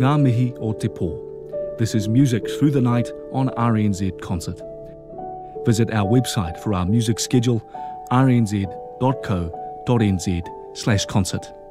Ngā Mihi o Te Pō. This is Music Through the Night on RNZ Concert. Visit our website for our music schedule, rnz.co.nz/concert.